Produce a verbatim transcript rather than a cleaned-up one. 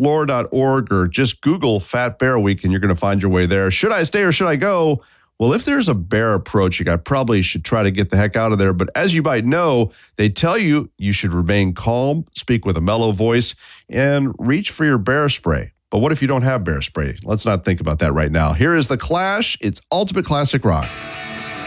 explore dot org or just Google Fat Bear Week and you're going to find your way there. Should I stay or should I go? Well, if there's a bear approaching, I probably should try to get the heck out of there. But as you might know, they tell you you should remain calm, speak with a mellow voice, and reach for your bear spray. But what if you don't have bear spray? Let's not think about that right now. Here is The Clash. It's Ultimate Classic Rock.